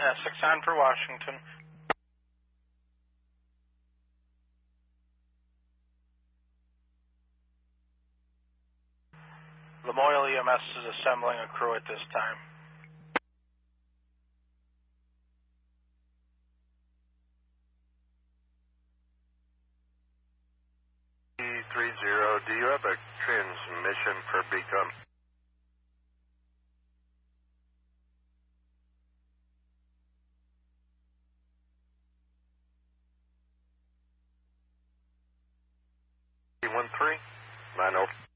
6 on for Washington. Lamoille EMS is assembling a crew at this time. E30, do you have a transmission for Beacon? E13, 90.